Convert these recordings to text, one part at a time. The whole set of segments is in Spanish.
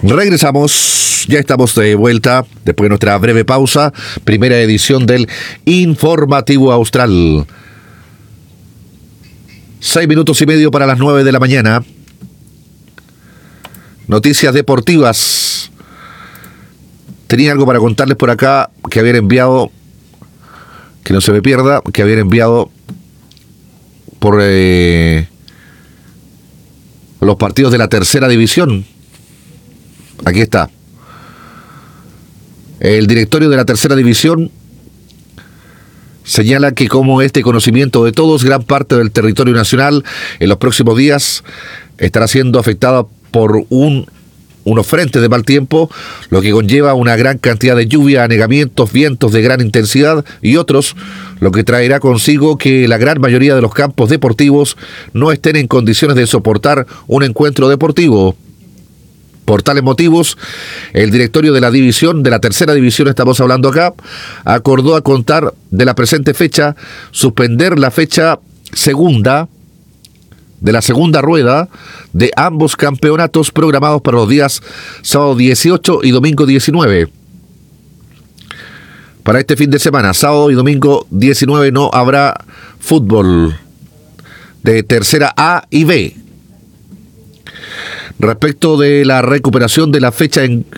Regresamos, ya estamos de vuelta después de nuestra breve pausa, primera edición del Informativo Austral. 6 minutos y medio para las 9 de la mañana. Noticias deportivas. Tenía algo para contarles por acá que habían enviado, que no se me pierda, que habían enviado por los partidos de la tercera división. Aquí está. El directorio de la tercera división señala que como es de conocimiento de todos, gran parte del territorio nacional en los próximos días estará siendo afectada por unos frentes de mal tiempo, lo que conlleva una gran cantidad de lluvia, anegamientos, vientos de gran intensidad y otros, lo que traerá consigo que la gran mayoría de los campos deportivos no estén en condiciones de soportar un encuentro deportivo. Por tales motivos, el directorio de la tercera división, estamos hablando acá, acordó a contar de la presente fecha suspender la fecha segunda de la segunda rueda de ambos campeonatos programados para los días sábado 18 y domingo 19. Para este fin de semana, sábado y domingo 19, no habrá fútbol de tercera A y B. Respecto de la recuperación de la fecha,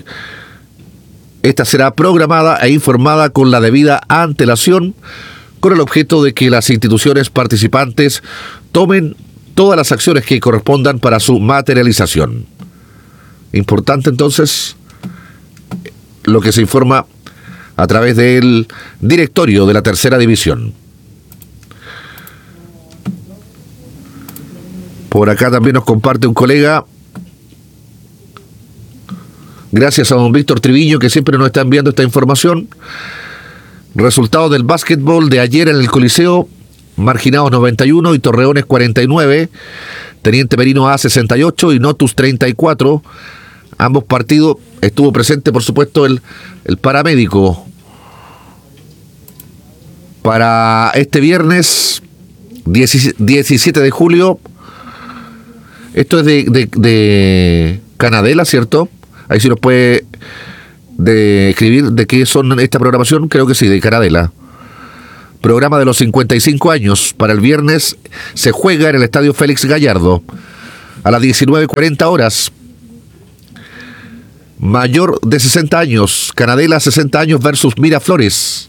esta será programada e informada con la debida antelación, con el objeto de que las instituciones participantes tomen todas las acciones que correspondan para su materialización. Importante entonces lo que se informa a través del directorio de la tercera división. Por acá también nos comparte un colega. Gracias a don Víctor Triviño, que siempre nos está enviando esta información. Resultados del básquetbol de ayer en el Coliseo: Marginados 91 y Torreones 49, Teniente Merino A 68 y Notus 34. Ambos partidos estuvo presente, por supuesto, el paramédico. Para este viernes 17 de julio, esto es de Canadela, ¿cierto? Ahí sí nos puede escribir de qué son esta programación. Creo que sí, de Canadela. Programa de los 55 años. Para el viernes se juega en el Estadio Félix Gallardo a las 19:40 horas. Mayor de 60 años, Canadela 60 años versus Miraflores.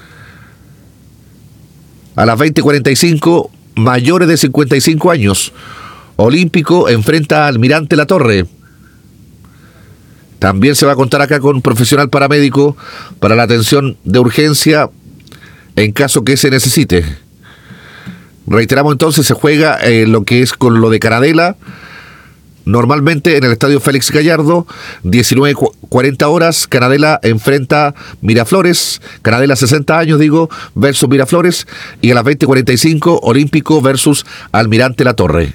A las 20:45, mayores de 55 años, Olímpico enfrenta a Almirante La Torre. También se va a contar acá con profesional paramédico para la atención de urgencia en caso que se necesite. Reiteramos entonces, se juega lo que es con lo de Canadela, normalmente en el Estadio Félix Gallardo, 19:40 horas, Canadela enfrenta Miraflores, Canadela 60 años, versus Miraflores, y a las 20:45, Olímpico versus Almirante La Torre.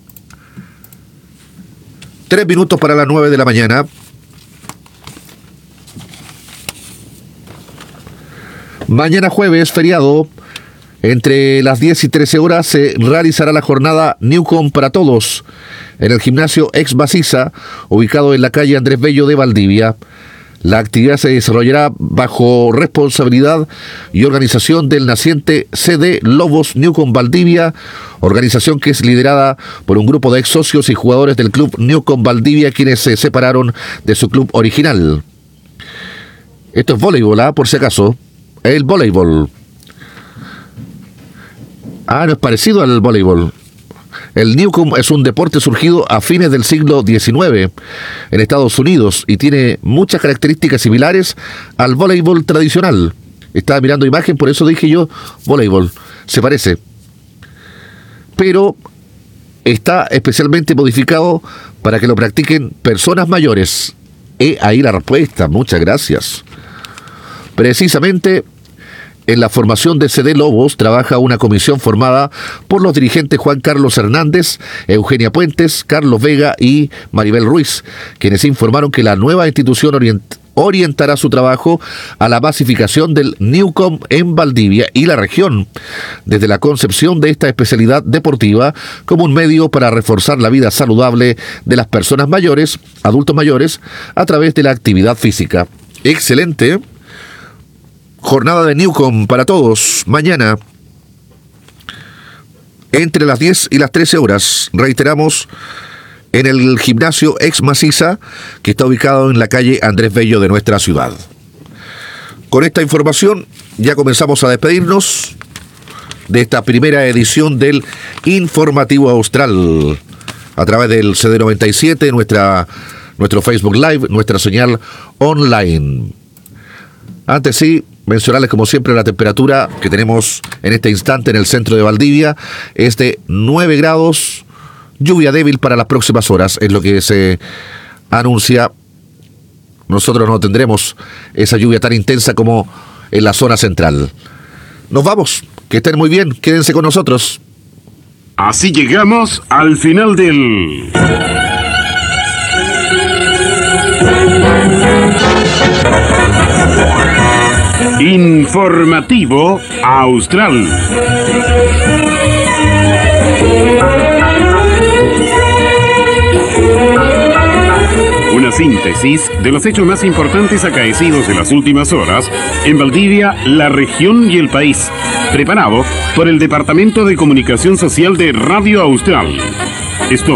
3 minutos para las 9 de la mañana. Mañana jueves, feriado, entre las 10 y 13 horas se realizará la jornada Newcom para Todos en el gimnasio Ex Basiza, ubicado en la calle Andrés Bello de Valdivia. La actividad se desarrollará bajo responsabilidad y organización del naciente CD Lobos Newcom Valdivia, organización que es liderada por un grupo de ex socios y jugadores del club Newcom Valdivia, quienes se separaron de su club original. Esto es voleibol, por si acaso. El voleibol. No es parecido al voleibol. El Newcomb es un deporte surgido a fines del siglo XIX en Estados Unidos y tiene muchas características similares al voleibol tradicional. Estaba mirando imagen, por eso dije yo voleibol. Se parece. Pero está especialmente modificado para que lo practiquen personas mayores. Ahí la respuesta. Muchas gracias. Precisamente en la formación de CD Lobos trabaja una comisión formada por los dirigentes Juan Carlos Hernández, Eugenia Puentes, Carlos Vega y Maribel Ruiz, quienes informaron que la nueva institución orientará su trabajo a la masificación del Newcom en Valdivia y la región, desde la concepción de esta especialidad deportiva como un medio para reforzar la vida saludable de las personas mayores, adultos mayores, a través de la actividad física. Excelente jornada de Newcom para todos. Mañana, entre las 10 y las 13 horas, reiteramos, en el gimnasio Ex Maciza, que está ubicado en la calle Andrés Bello de nuestra ciudad. Con esta información ya comenzamos a despedirnos de esta primera edición del Informativo Austral a través del CD97, nuestro Facebook Live, nuestra señal online. Antes sí, mencionarles como siempre la temperatura que tenemos en este instante en el centro de Valdivia es de 9 grados. Lluvia débil para las próximas horas, es lo que se anuncia. Nosotros no tendremos esa lluvia tan intensa como en la zona central. Nos vamos, que estén muy bien, quédense con nosotros. Así llegamos al final del Informativo Austral. Una síntesis de los hechos más importantes acaecidos en las últimas horas en Valdivia, la región y el país. Preparado por el Departamento de Comunicación Social de Radio Austral. Esto